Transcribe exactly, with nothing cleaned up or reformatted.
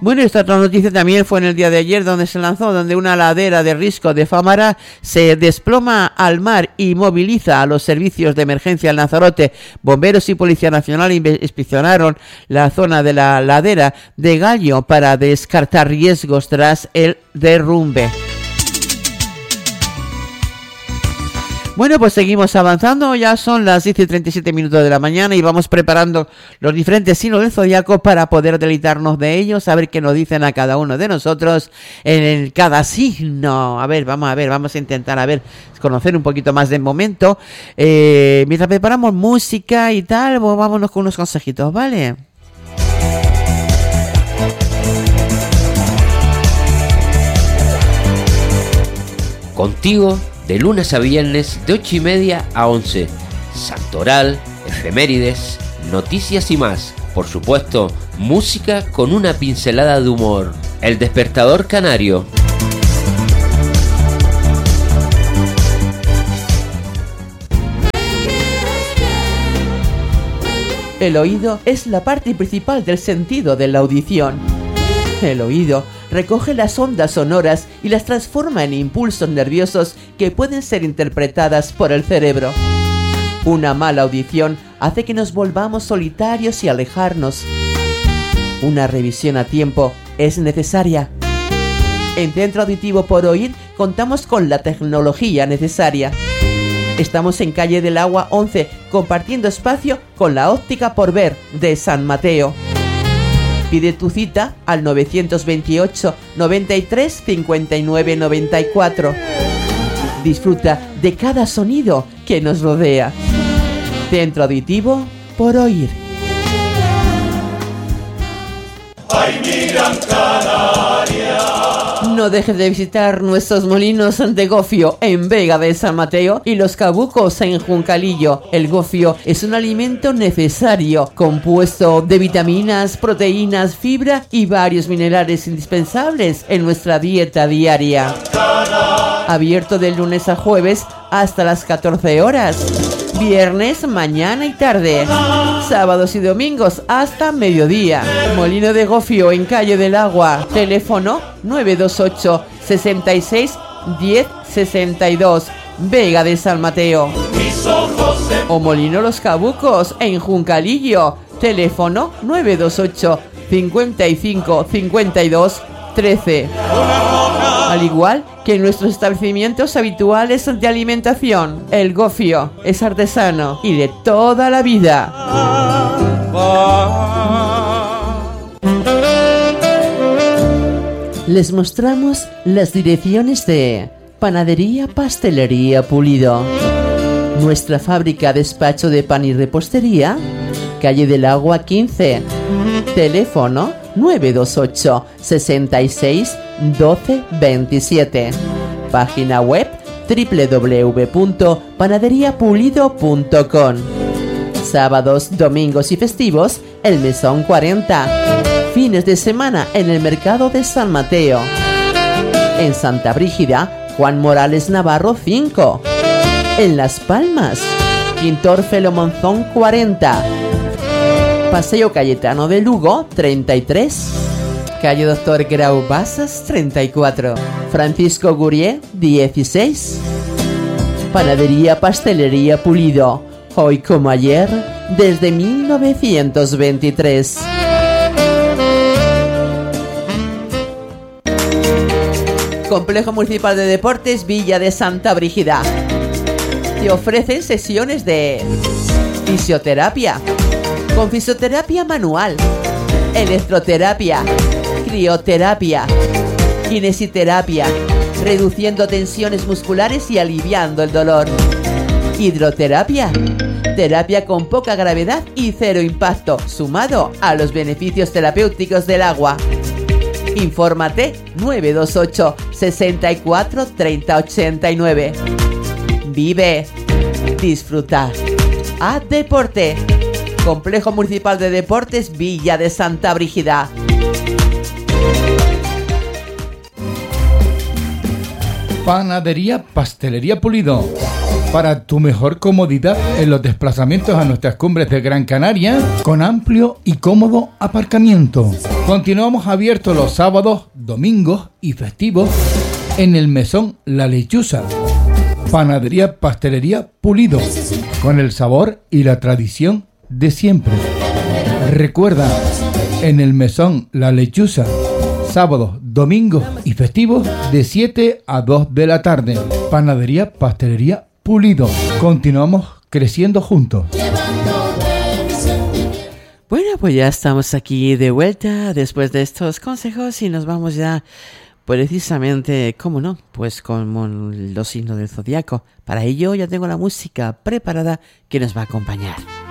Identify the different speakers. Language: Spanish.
Speaker 1: Bueno, esta otra noticia también fue en el día de ayer, donde se lanzó, donde una ladera de Risco de Fámara se desploma al mar y moviliza a los servicios de emergencia en Lanzarote. Bomberos y Policía Nacional inspeccionaron la zona de la ladera de Gallo para descartar riesgos tras el derrumbe. Bueno, pues seguimos avanzando, ya son las diez y treinta y siete minutos de la mañana y vamos preparando los diferentes signos del zodiaco para poder deleitarnos de ellos, a ver qué nos dicen a cada uno de nosotros en el, cada signo. A ver, vamos a ver, vamos a intentar, a ver, conocer un poquito más del momento. Eh, mientras preparamos música y tal, pues vámonos con unos consejitos, ¿vale?
Speaker 2: Contigo, de lunes a viernes, de ocho y media a once. Santoral, efemérides, noticias y más. Por supuesto, música con una pincelada de humor. El Despertador Canario.
Speaker 1: El oído es la parte principal del sentido de la audición. El oído recoge las ondas sonoras y las transforma en impulsos nerviosos que pueden ser interpretadas por el cerebro. Una mala audición hace que nos volvamos solitarios y alejarnos. Una revisión a tiempo es necesaria. En Centro Auditivo Por Oír contamos con la tecnología necesaria. Estamos en Calle del Agua once, compartiendo espacio con la Óptica Por Ver de San Mateo. Pide tu cita al novecientos veintiocho, noventa y tres, cincuenta y nueve, noventa y cuatro. Disfruta de cada sonido que nos rodea. Centro Auditivo Por Oír.
Speaker 3: ¡Ay, miran Canarias!
Speaker 1: No dejes de visitar nuestros molinos de gofio en Vega de San Mateo y los cabucos en Juncalillo. El gofio es un alimento necesario, compuesto de vitaminas, proteínas, fibra y varios minerales indispensables en nuestra dieta diaria. Abierto de lunes a jueves hasta las catorce horas. Viernes, mañana y tarde. Sábados y domingos hasta mediodía. Molino de Gofio en Calle del Agua. Teléfono nueve dos ocho, sesenta y seis, diez, sesenta y dos. Vega de San Mateo. O Molino Los Cabucos en Juncalillo. Teléfono nueve dos ocho, cincuenta y cinco, cincuenta y dos, trece. Al igual que en nuestros establecimientos habituales de alimentación, el gofio es artesano y de toda la vida. Les mostramos las direcciones de Panadería Pastelería Pulido, nuestra fábrica despacho de pan y repostería, Calle del Agua quince, teléfono nueve dos ocho, sesenta y seis, doce, veintisiete. Página web doble u doble u doble u punto panadería pulido punto com. Sábados, domingos y festivos, el Mesón cuarenta. Fines de semana en el Mercado de San Mateo. En Santa Brígida, Juan Morales Navarro cinco. En Las Palmas, Quintor Felo Monzón cuarenta. Paseo Cayetano de Lugo treinta y tres. Calle Doctor Grau Basas treinta y cuatro. Francisco Gurié dieciséis. Panadería Pastelería Pulido, hoy como ayer, desde mil novecientos veintitrés. Complejo Municipal de Deportes Villa de Santa Brígida. Te ofrecen sesiones de fisioterapia, con fisioterapia manual, electroterapia, crioterapia, kinesiterapia, reduciendo tensiones musculares y aliviando el dolor. Hidroterapia, terapia con poca gravedad y cero impacto, sumado a los beneficios terapéuticos del agua. Infórmate nueve dos ocho, sesenta y cuatro, treinta, ochenta y nueve. Vive, disfruta, haz deporte. Complejo Municipal de Deportes Villa de Santa Brígida.
Speaker 4: Panadería Pastelería Pulido. para tu mejor comodidad en los desplazamientos a nuestras cumbres de Gran Canaria, con amplio y cómodo aparcamiento. Continuamos abiertos los sábados, domingos y festivos en el Mesón La Lechuza, panadería, pastelería Pulido, con el sabor y la tradición de siempre. Recuerda, en el Mesón La Lechuza, sábados, domingos y festivos de siete a dos de la tarde. Panadería, pastelería Pulido. Continuamos creciendo juntos.
Speaker 1: Bueno, pues ya estamos aquí de vuelta después de estos consejos y nos vamos ya precisamente, ¿cómo no? Pues con los signos del zodiaco. Para ello ya tengo la música preparada que nos va a acompañar.